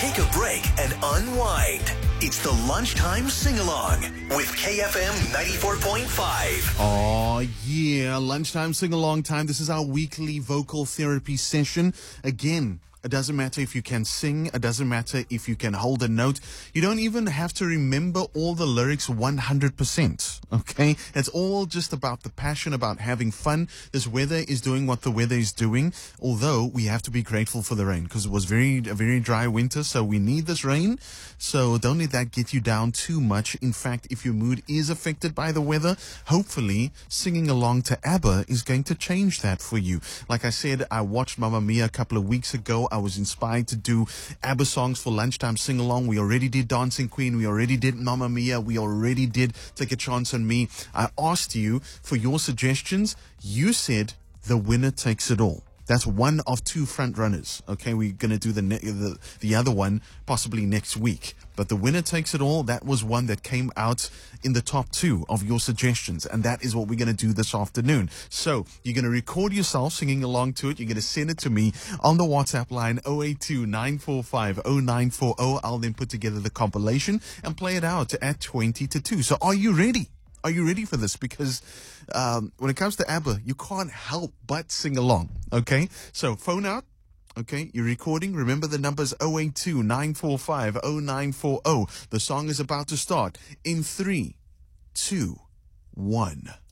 Take a break and unwind. It's the Lunchtime Sing-Along with KFM 94.5. Oh, yeah. Lunchtime sing-along time. This is our weekly vocal therapy session. Again, it doesn't matter if you can sing. It doesn't matter if you can hold a note. You don't even have to remember all the lyrics 100%. Okay? It's all just about the passion, about having fun. This weather is doing what the weather is doing. Although we have to be grateful for the rain because it was a very dry winter. So we need this rain. So don't let that get you down too much. In fact, if your mood is affected by the weather, hopefully singing along to ABBA is going to change that for you. Like I said, I watched Mamma Mia a couple of weeks ago. I was inspired to do ABBA songs for lunchtime sing-along. We already did Dancing Queen. We already did Mamma Mia. We already did Take a Chance on Me. I asked you for your suggestions. You said The Winner Takes It All. That's one of two front runners. Okay, we're going to do the other one possibly next week. But The Winner Takes It All, that was one that came out in the top two of your suggestions. And that is what we're going to do this afternoon. So you're going to record yourself singing along to it. You're going to send it to me on the WhatsApp line 082-945-0940. I'll then put together the compilation and play it out at 20 to 2. So are you ready? Are you ready for this? Because when it comes to ABBA, you can't help but sing along, okay? So phone out, okay? You're recording. Remember the numbers 082-945-0940. The song is about to start in 3, 2, 1.